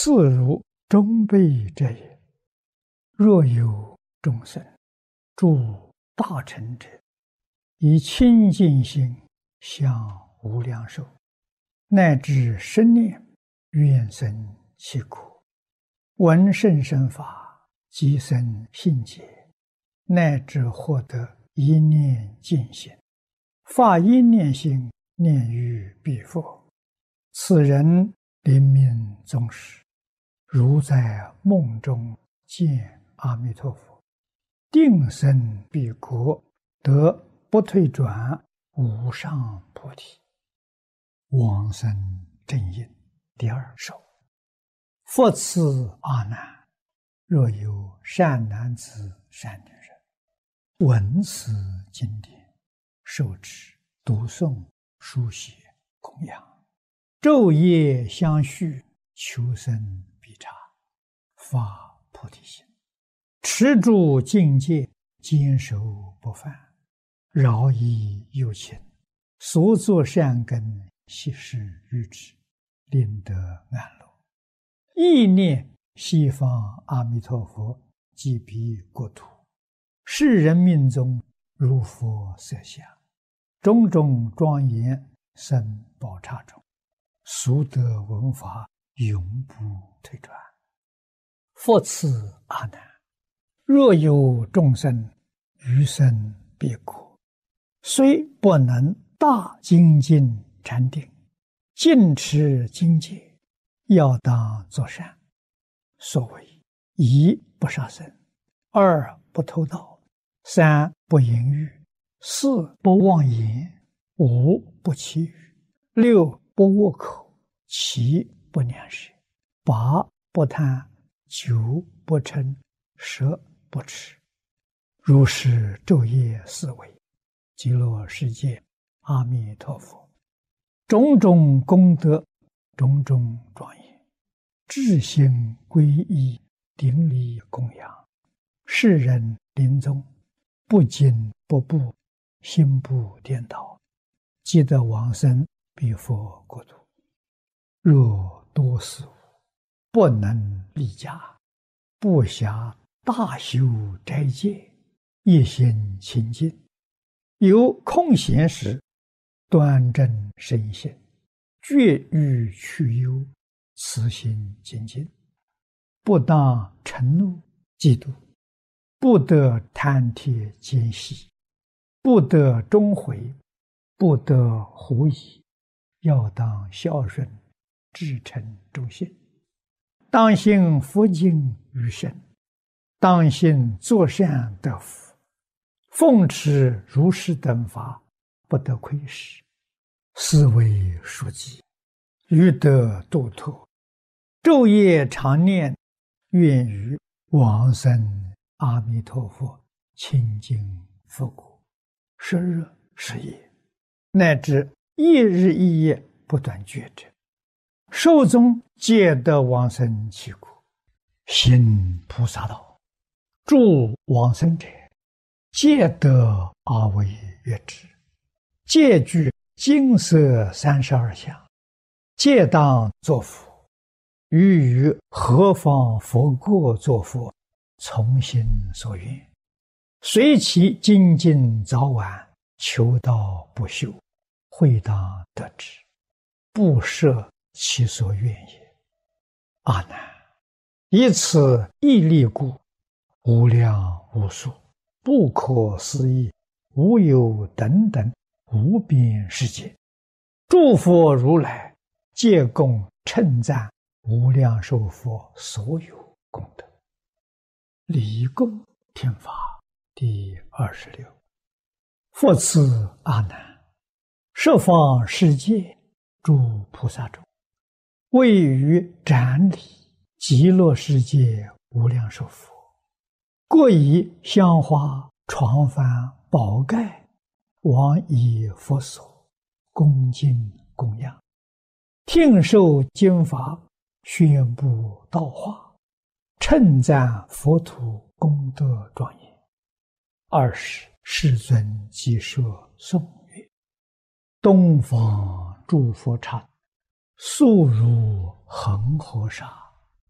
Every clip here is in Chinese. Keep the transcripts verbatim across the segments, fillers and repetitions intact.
似如中辈者也。若有众生诸大成者，以清净心向无量寿，乃至生念愿生其苦，闻甚深法，即生信解，乃至获得一念净心，发一念心，念于彼佛。此人临命终时，如在梦中见阿弥陀佛，定生彼国，得不退转无上菩提。往生正因第二首。复次阿难，若有善男子善女人，闻此经典，受持读诵书写供养，昼夜相续，求生必察，发菩提心，持住境界，坚守不犯，饶益有情，所作善根悉施于之，令得安乐。意念西方阿弥陀佛即彼国土，世人命中如佛色相，种种庄严生宝刹中，俗得闻法，永不退转。复次阿难，若有众生余生彼国，虽不能大精进禅定，尽持经戒，要当作善。所谓一不杀生，二不偷盗，三不淫欲，四不妄言，五不绮语，六不恶口，七不两舌，八不贪，九不嗔，十不痴。如是昼夜思维，极乐世界阿弥陀佛种种功德，种种庄严，至心皈依，顶礼供养，世人临终不惊不怖，心不颠倒，即得往生彼佛国土。若多事物，不能立家，不暇大修斋戒，一心清净，有空闲时，端正身心，绝欲去忧，慈心精进，不当嗔怒嫉妒，不得贪帖奸细，不得终悔，不得狐疑，要当孝顺，至诚忠信，当信佛经于身，当信作善得福，奉持如是等法，不得亏失，是为书记，欲得度脱，昼夜常念，愿于往生阿弥陀佛清净佛国，十日十夜，乃至一日一夜不断觉者，寿终皆得往生其国。行菩萨道，诸往生者，皆得阿惟越之，皆具金色三十二相，皆当作佛。欲于何方佛国作佛，从心所愿，随其精进早晚，求道不休，会当得之，不设其所愿也。阿难，以此义力故，无量无数，不可思议，无有等等无边世界，诸佛如来皆共称赞无量寿佛所有功德。礼供听法第二十六。复次阿难，十方世界诸菩萨中，位于展礼极乐世界无量寿佛，各以香花床幡宝盖往以佛所，恭敬供养，听受经法，宣布道化，称赞佛土功德庄严。二是世尊即设颂曰：东方诸佛刹，速如恒河沙，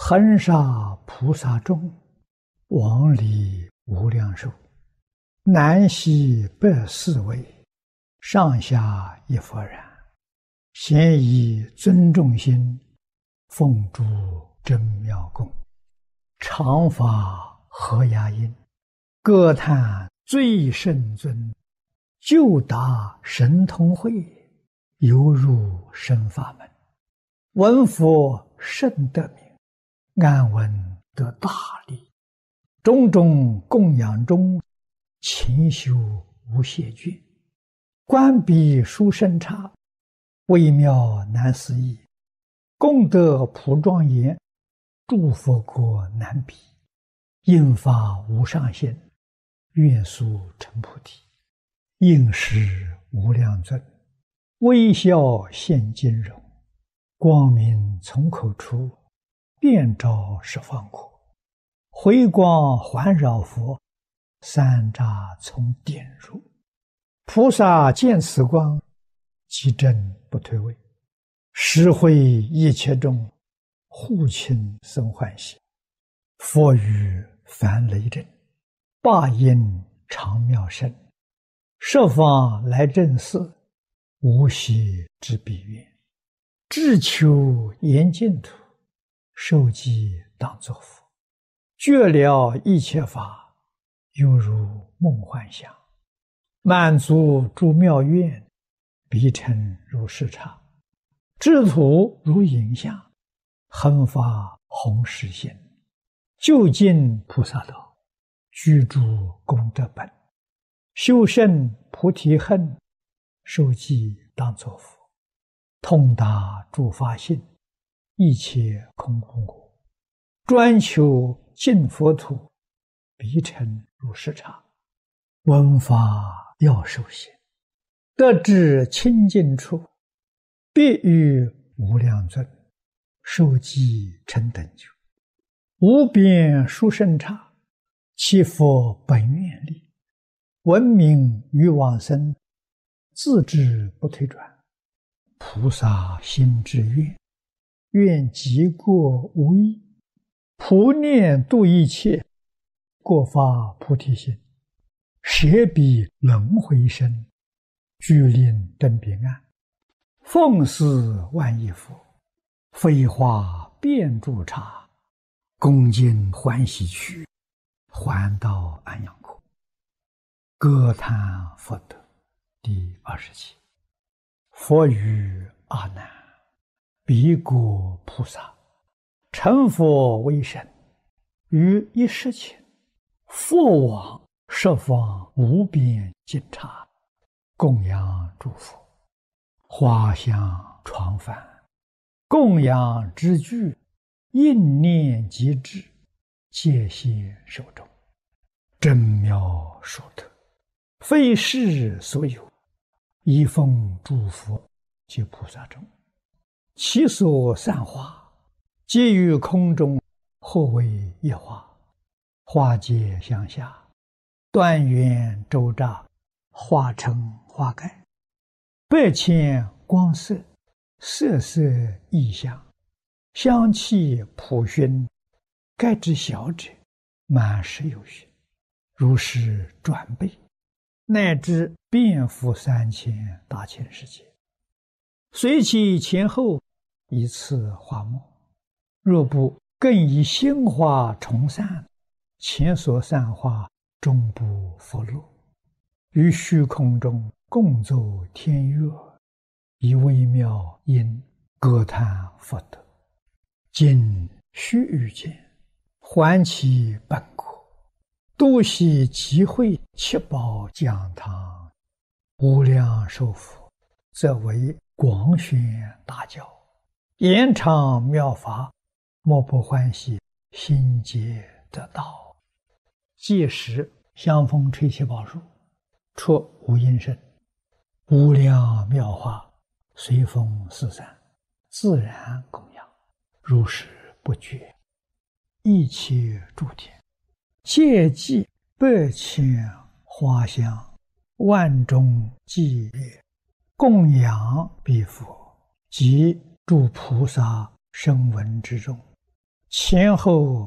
恒沙菩萨众，往里无量寿，南西北四围，上下一佛然。咸以尊重心，奉诸真妙供，常法合雅音，歌叹最圣尊，就达神通会，犹入深法门。闻佛甚得名，安闻得大利。种种供养中，勤修无懈倦。观彼殊胜刹，微妙难思议。功德普庄严，诸佛国难比。应发无上限，愿速成菩提。应时无量尊，微笑现金容。光明从口出，遍照十方国。回光环绕佛，三匝从点入。菩萨见此光，即正不退位。实会一切众，护亲生欢喜。佛语凡雷震，霸音常妙声。设方来正寺，无息之彼愿。志求严净土，受记当作佛。觉了一切法，犹如梦幻想。满足诸妙愿，彼尘如视察。智土如影像，恒发弘誓心。究竟菩萨道，居住功德本。修胜菩提恨，受记当作佛。通达诸法性，一切空空果。专求净佛土，彼尘如视察。闻法要受行，得至清净处，必遇无量尊，受记成等觉。无边殊胜刹，其佛本愿力。闻名于往生，自知不退转。菩萨心之愿，愿极过无异。普念度一切，过发菩提心。舍彼轮回身，具令真彼岸。奉祀万亿佛，飞花遍诸刹。恭敬欢喜去，还到安阳国。歌叹佛德第二十七。佛语阿难：彼国菩萨，成佛为身，于一时前，佛往十方无边尽刹，供养诸佛。花香床幡，供养之具，应念即至，戒谢手中。真妙殊特，非世所有。一奉诸佛及菩萨众，其所散花，皆于空中，或为一花。花皆相下，端圆周匝，花成花盖。百千光色，色色异香，香气普熏。盖之小者，满十有余，如是转倍，乃至遍覆三千大千世界。随其前后，一次花末。若不更以心花重散，前所散花终不复落。于虚空中共奏天乐，以微妙音歌叹佛德。今须臾间，还其本国，度悉集会七宝讲堂。无量寿佛，则为广宣大教，延长妙法，莫不欢喜，心皆得道。届时香风吹气宝树，出无音声，无量妙法随风四散，自然供养，如是不绝。一切诸天，皆记百千花香，万种伎乐，供养彼佛及诸菩萨声闻之中， 前后